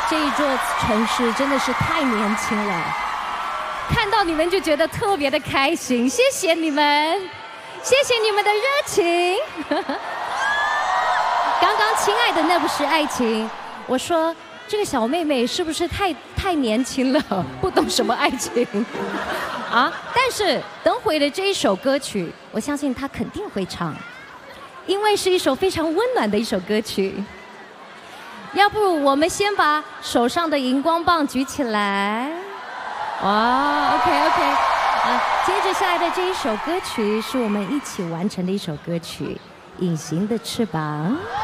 这一座城市真的是太年轻了，看到你们就觉得特别的开心，谢谢你们，谢谢你们的热情。刚刚亲爱的那不是爱情，我说这个小妹妹是不是太年轻了，不懂什么爱情啊？但是等会的这一首歌曲，我相信她肯定会唱，因为是一首非常温暖的一首歌曲。要不我们先把手上的荧光棒举起来。哇 ，OK， 接着下来的这一首歌曲是我们一起完成的一首歌曲《隐形的翅膀》。